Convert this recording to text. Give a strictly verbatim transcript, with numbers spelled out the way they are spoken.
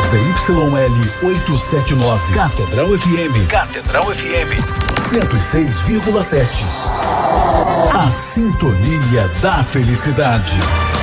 Z Y L oitocentos e setenta e nove. Catedral F M. Catedral F M. cento e seis vírgula sete. A sintonia da felicidade.